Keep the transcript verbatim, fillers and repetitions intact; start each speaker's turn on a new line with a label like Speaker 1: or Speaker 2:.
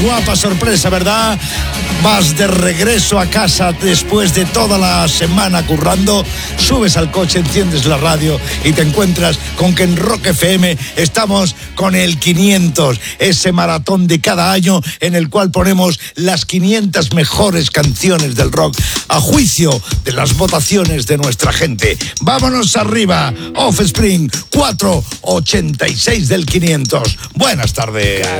Speaker 1: guapa sorpresa, ¿verdad? Vas de regreso a casa después de toda la semana currando, subes al coche, enciendes la radio y te encuentras con que en Rock F M estamos con el quinientos, ese maratón de cada año en el cual ponemos las quinientas mejores canciones del rock a juicio de las votaciones de nuestra gente. Vámonos arriba, Offspring, cuatro ochenta y seis del quinientos. Buenas tardes.